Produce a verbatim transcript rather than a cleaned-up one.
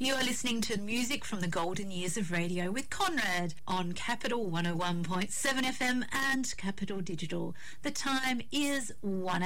You are listening to music from the golden years of radio with Conrad on Capital one oh one point seven F M and Capital Digital. The time is one